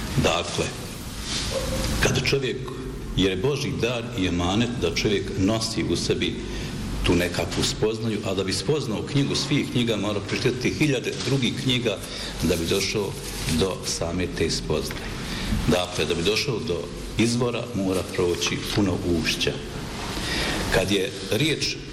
Dakle, kada čovjek, jer je Božji dar i emanet da čovjek nosi u sebi tu nekakvu spoznaju, a da bi spoznao knjigu svih knjiga mora pročitati 1000 drugih knjiga da bi došao do same te spoznaje. Dakle, da bi došao do izvora mora proći puno ušća. Kad je riječ